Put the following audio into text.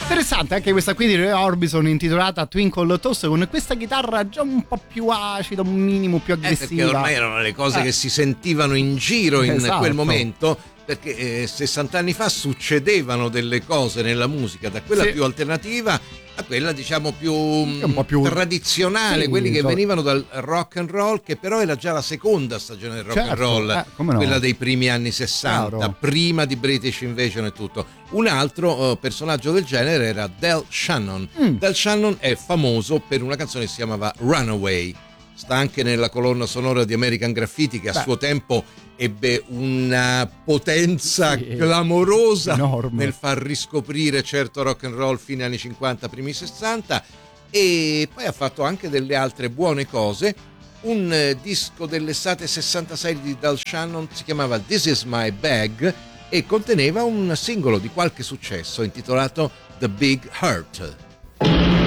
Interessante anche questa qui di Roy Orbison intitolata Twinkle Toes, con questa chitarra già un po' più acida, un minimo più aggressiva. Perché ormai erano le cose che si sentivano in giro in quel momento, perché 60 anni fa succedevano delle cose nella musica, da quella più alternativa a quella diciamo più, un po' più tradizionale, quelli che venivano dal rock and roll, che però era già la seconda stagione del rock and roll, quella dei primi anni 60, prima di British Invasion e tutto. Un altro personaggio del genere era Del Shannon. Del Shannon è famoso per una canzone che si chiamava Runaway, sta anche nella colonna sonora di American Graffiti, che a suo tempo ebbe una potenza clamorosa nel far riscoprire certo rock and roll fine anni 50, primi 60, e poi ha fatto anche delle altre buone cose. Un disco dell'estate 66 di Del Shannon si chiamava This Is My Bag e conteneva un singolo di qualche successo intitolato The Big Hurt.